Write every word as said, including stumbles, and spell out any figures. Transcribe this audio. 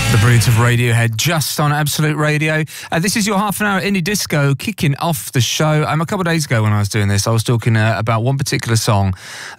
The brilliance of Radiohead just on Absolute Radio. Uh, this is your half an hour indie disco kicking off the show. Um, a couple of days ago when I was doing this, I was talking uh, about one particular song